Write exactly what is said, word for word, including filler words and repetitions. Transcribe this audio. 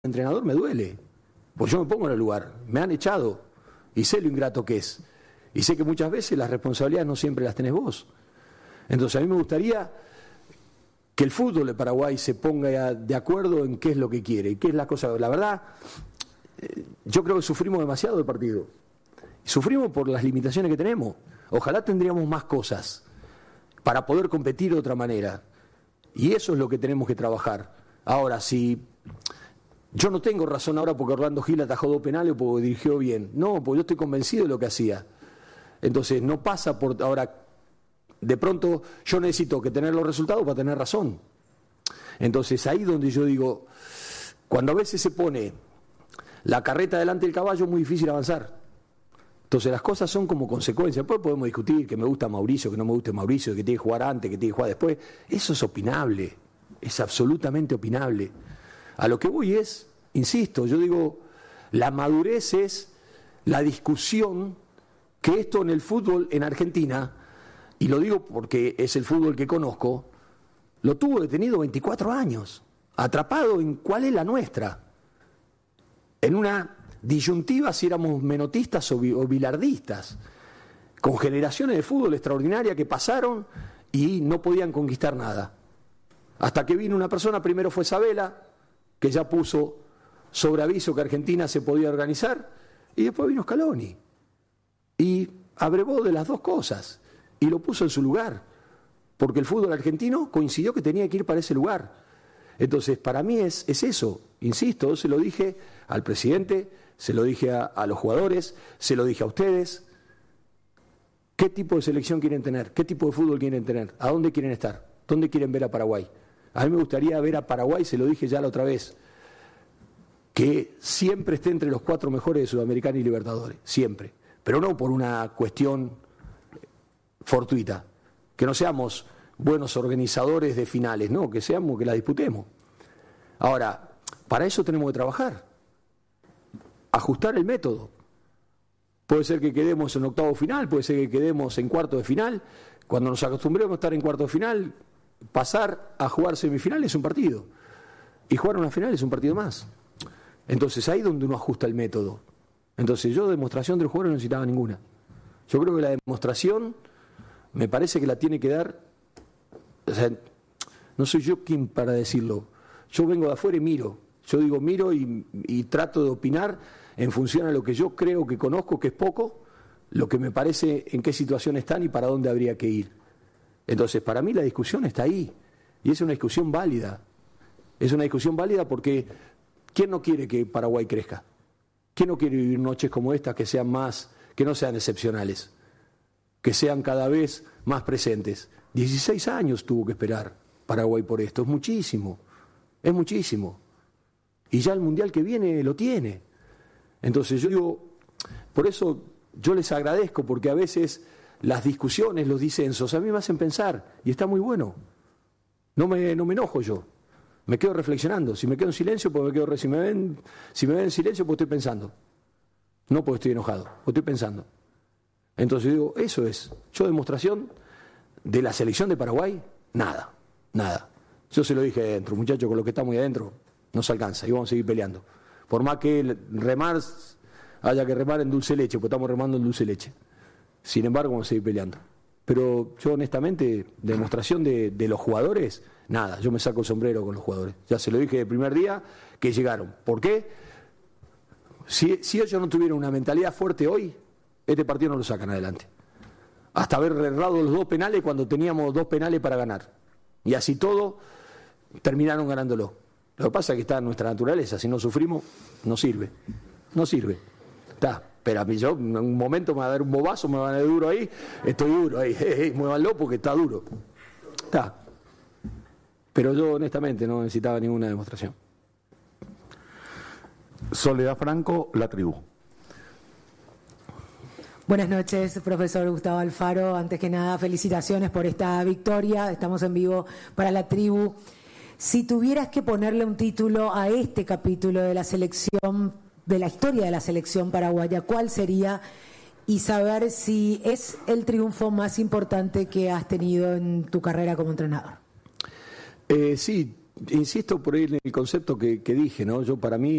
entrenador me duele, pues yo me pongo en el lugar, me han echado y sé lo ingrato que es, y sé que muchas veces las responsabilidades no siempre las tenés vos. Entonces a mí me gustaría que el fútbol de Paraguay se ponga de acuerdo en qué es lo que quiere y qué es la cosa. La verdad, yo creo que sufrimos demasiado el partido, sufrimos por las limitaciones que tenemos. Ojalá tendríamos más cosas para poder competir de otra manera, y eso es lo que tenemos que trabajar. Ahora, si yo no tengo razón ahora porque Orlando Gil atajó dos penales o porque dirigió bien, no, porque yo estoy convencido de lo que hacía. Entonces no pasa por ahora, de pronto yo necesito que tener los resultados para tener razón. Entonces ahí donde yo digo, cuando a veces se pone la carreta delante del caballo, es muy difícil avanzar. Entonces las cosas son como consecuencias. Después podemos discutir que me gusta Mauricio, que no me guste Mauricio, que tiene que jugar antes, que tiene que jugar después. Eso es opinable, es absolutamente opinable. A lo que voy es, insisto, yo digo, la madurez es la discusión que esto en el fútbol en Argentina, y lo digo porque es el fútbol que conozco, lo tuvo detenido veinticuatro años, atrapado en cuál es la nuestra, en una disyuntiva si éramos menotistas o bilardistas, con generaciones de fútbol extraordinarias que pasaron y no podían conquistar nada. Hasta que vino una persona, primero fue Sabela, que ya puso sobre aviso que Argentina se podía organizar, y después vino Scaloni y abrevó de las dos cosas y lo puso en su lugar, porque el fútbol argentino coincidió que tenía que ir para ese lugar. Entonces para mí es, es eso, insisto, yo se lo dije al presidente, se lo dije a, a los jugadores, se lo dije a ustedes. ¿Qué tipo de selección quieren tener? ¿Qué tipo de fútbol quieren tener? ¿A dónde quieren estar? ¿Dónde quieren ver a Paraguay? A mí me gustaría ver a Paraguay, se lo dije ya la otra vez, que siempre esté entre los cuatro mejores de Sudamericana y Libertadores, siempre. Pero no por una cuestión fortuita, que no seamos buenos organizadores de finales, no, que seamos, que la disputemos. Ahora, para eso tenemos que trabajar, ajustar el método. Puede ser que quedemos en octavo final, puede ser que quedemos en cuarto de final. Cuando nos acostumbremos a estar en cuarto de final, pasar a jugar semifinal es un partido, y jugar una final es un partido más. Entonces ahí es donde uno ajusta el método. Entonces yo demostración de los jugadores no necesitaba ninguna. Yo creo que la demostración me parece que la tiene que dar, o sea, no soy yo quien para decirlo, yo vengo de afuera y miro, yo digo miro y, y trato de opinar en función a lo que yo creo que conozco, que es poco, lo que me parece en qué situación están y para dónde habría que ir. Entonces para mí la discusión está ahí, y es una discusión válida, es una discusión válida porque ¿quién no quiere que Paraguay crezca? ¿Quién no quiere vivir noches como estas que sean más, que no sean excepcionales, que sean cada vez más presentes? dieciséis años tuvo que esperar Paraguay por esto, es muchísimo, es muchísimo. Y ya el Mundial que viene lo tiene. Entonces yo digo, por eso yo les agradezco, porque a veces las discusiones, los disensos, a mí me hacen pensar, y está muy bueno. No me, no me enojo yo. Me quedo reflexionando. Si me quedo en silencio, pues me quedo. Si me ven, si me ven en silencio, pues estoy pensando. No porque estoy enojado, pues estoy pensando. Entonces digo, eso es. Yo demostración de la selección de Paraguay, nada, nada. Yo se lo dije adentro, muchachos, con lo que está muy adentro, no se alcanza y vamos a seguir peleando. Por más que remar, haya que remar en dulce leche, pues estamos remando en dulce leche. Sin embargo, vamos a seguir peleando. Pero yo honestamente, demostración de, de los jugadores, nada, yo me saco el sombrero con los jugadores. Ya se lo dije el primer día que llegaron. ¿Por qué? Si, si ellos no tuvieran una mentalidad fuerte hoy, este partido no lo sacan adelante. Hasta haber errado los dos penales cuando teníamos dos penales para ganar. Y así todo, terminaron ganándolo. Lo que pasa es que está en nuestra naturaleza, si no sufrimos, no sirve. No sirve. Está. Pero a mí yo, en un momento me va a dar un bobazo, me van a dar duro ahí, estoy duro ahí, hey, hey, muévanlo porque está duro. Está. Pero yo honestamente no necesitaba ninguna demostración. Soledad Franco, La Tribu. Buenas noches, profesor Gustavo Alfaro. Antes que nada, felicitaciones por esta victoria. Estamos en vivo para La Tribu. Si tuvieras que ponerle un título a este capítulo de la selección, de la historia de la selección paraguaya, ¿cuál sería? Y saber si es el triunfo más importante que has tenido en tu carrera como entrenador. Eh, sí, insisto por ahí en el concepto que, que dije, ¿no? Yo para mí